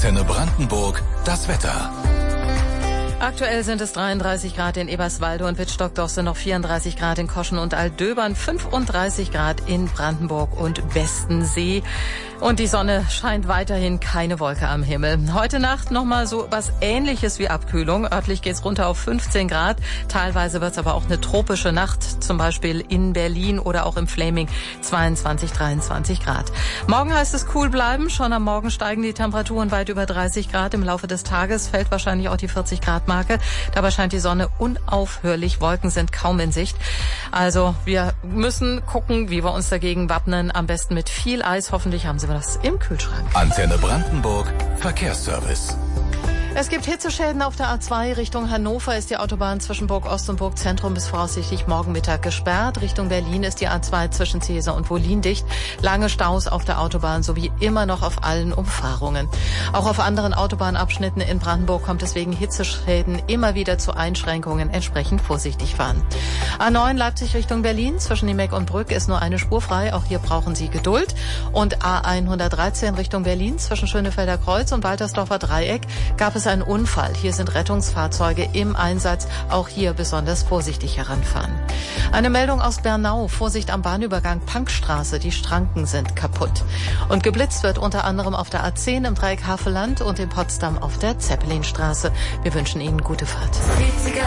Antenne Brandenburg, das Wetter. Aktuell sind es 33 Grad in Eberswalde und Wittstock-Dosse, noch 34 Grad in Koschen und Altdöbern, 35 Grad in Brandenburg und Westensee. Und die Sonne scheint weiterhin, keine Wolke am Himmel. Heute Nacht nochmal so was Ähnliches wie Abkühlung. Örtlich geht's runter auf 15 Grad. Teilweise wird's aber auch eine tropische Nacht, zum Beispiel in Berlin oder auch im Fläming 22, 23 Grad. Morgen heißt es cool bleiben. Schon am Morgen steigen die Temperaturen weit über 30 Grad. Im Laufe des Tages fällt wahrscheinlich auch die 40 Grad Marke. Dabei scheint die Sonne unaufhörlich. Wolken sind kaum in Sicht. Also wir müssen gucken, wie wir uns dagegen wappnen. Am besten mit viel Eis. Hoffentlich haben Sie was im Kühlschrank. Antenne Brandenburg, Verkehrsservice. Es gibt Hitzeschäden auf der A2. Richtung Hannover ist die Autobahn zwischen Burg Ost und Burg Zentrum bis voraussichtlich morgen Mittag gesperrt. Richtung Berlin ist die A2 zwischen Cäsar und Wollin dicht. Lange Staus auf der Autobahn sowie immer noch auf allen Umfahrungen. Auch auf anderen Autobahnabschnitten in Brandenburg kommt es wegen Hitzeschäden immer wieder zu Einschränkungen. Entsprechend vorsichtig fahren. A9 Leipzig Richtung Berlin zwischen Niemeck und Brück ist nur eine Spur frei. Auch hier brauchen Sie Geduld. Und A113 Richtung Berlin zwischen Schönefelder Kreuz und Waltersdorfer Dreieck gab es einen Unfall. Hier sind Rettungsfahrzeuge im Einsatz. Auch hier besonders vorsichtig heranfahren. Eine Meldung aus Bernau. Vorsicht am Bahnübergang Pankstraße. Die Schranken sind kaputt. Und geblitzt wird unter anderem auf der A10 im Dreieck Havelland und in Potsdam auf der Zeppelinstraße. Wir wünschen Ihnen gute Fahrt.